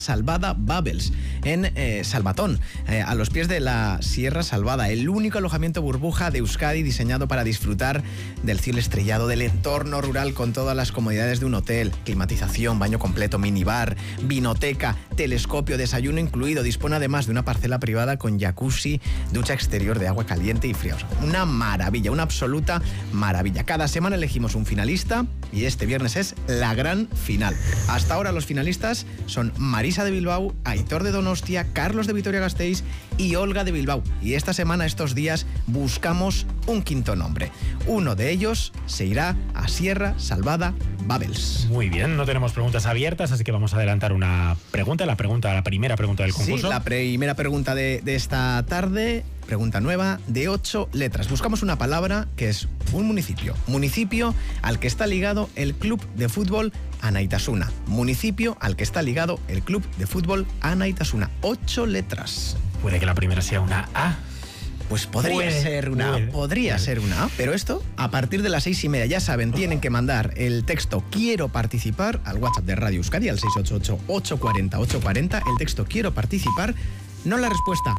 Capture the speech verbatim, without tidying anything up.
Salvada Bubbles en eh, Salvatón, eh, a los pies de la Sierra Salvada, el único alojamiento burbuja de Euskadi diseñado para disfrutar del cielo estrellado, del entorno rural con todas las comodidades de un hotel, climatización, baño completo, minibar, vinoteca, telescopio, desayuno incluido. Dispone además de una parcela privada con jacuzzi, ducha exterior de agua caliente y fría. Una maravilla, una absoluta maravilla. Cada semana elegimos un finalista y este viernes es la gran final. Hasta ahora los finalistas son Marisa de Bilbao, Aitor de Donostia, Carlos de Vitoria-Gasteiz y Olga de Bilbao. Y esta semana, estos días, buscamos un quinto nombre. Uno de ellos se irá a Sierra Salvada Bubbles. Muy bien, no tenemos preguntas abiertas, así que vamos a adelantar una pregunta, la pregunta, la primera pregunta del concurso. Sí, la primera pregunta de, de esta tarde, pregunta nueva, de ocho letras. Buscamos una palabra que es un municipio. Municipio al que está ligado el club de fútbol Anaitasuna. Municipio al que está ligado el club de fútbol Anaitasuna. Ocho letras. Puede que la primera sea una A. Pues podría Puede, ser una puede. A, podría ser una A, pero esto a partir de las seis y media, ya saben, tienen que mandar el texto quiero participar al WhatsApp de Radio Euskadi al seis ocho ocho, ocho cuatro cero, ocho cuatro cero, el texto quiero participar, no la respuesta,